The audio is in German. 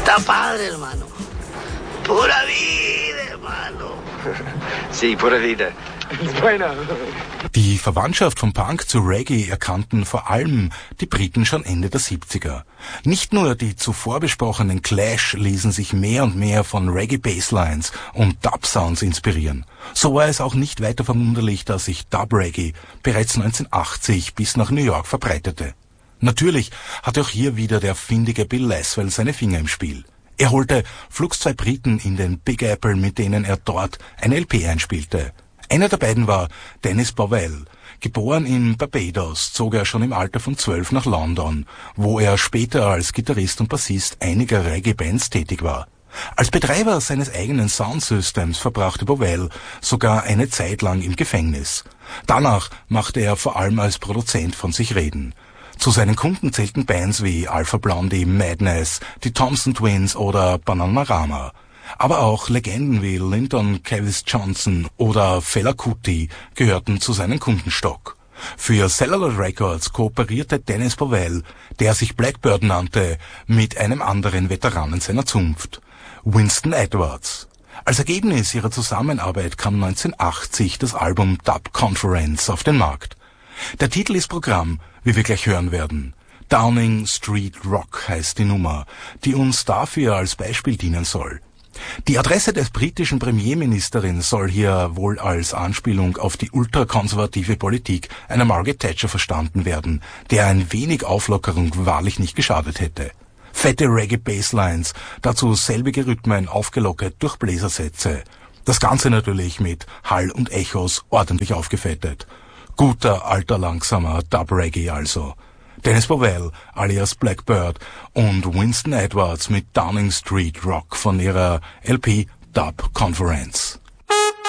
Está padre, hermano. Pura vida, hermano. Sí, pura vida. Bueno. Die Verwandtschaft von Punk zu Reggae erkannten vor allem die Briten schon Ende der 70er. Nicht nur die zuvor besprochenen Clash ließen sich mehr und mehr von Reggae-Basslines und Dub-Sounds inspirieren. So war es auch nicht weiter verwunderlich, dass sich Dub-Reggae bereits 1980 bis nach New York verbreitete. Natürlich hatte auch hier wieder der findige Bill Laswell seine Finger im Spiel. Er holte flugs 2 Briten in den Big Apple, mit denen er dort ein LP einspielte. Einer der beiden war Dennis Bovell. Geboren in Barbados, zog er schon im Alter von 12 nach London, wo er später als Gitarrist und Bassist einiger Reggae-Bands tätig war. Als Betreiber seines eigenen Soundsystems verbrachte Bovell sogar eine Zeit lang im Gefängnis. Danach machte er vor allem als Produzent von sich reden. Zu seinen Kunden zählten Bands wie Alpha Blondy, Madness, die Thompson Twins oder Bananarama. Aber auch Legenden wie Linton Kavis Johnson oder Fela Kuti gehörten zu seinem Kundenstock. Für Cellular Records kooperierte Dennis Bovell, der sich Blackbird nannte, mit einem anderen Veteranen seiner Zunft, Winston Edwards. Als Ergebnis ihrer Zusammenarbeit kam 1980 das Album Dub Conference auf den Markt. Der Titel ist Programm, wie wir gleich hören werden. Downing Street Rock heißt die Nummer, die uns dafür als Beispiel dienen soll. Die Adresse des britischen Premierministerin soll hier wohl als Anspielung auf die ultrakonservative Politik einer Margaret Thatcher verstanden werden, der ein wenig Auflockerung wahrlich nicht geschadet hätte. Fette Reggae-Basslines, dazu selbige Rhythmen aufgelockert durch Bläsersätze. Das Ganze natürlich mit Hall und Echos ordentlich aufgefettet. Guter, alter, langsamer Dub-Reggae also. Dennis Bovell alias Blackbird und Winston Edwards mit Downing Street Rock von ihrer LP Dub Conference.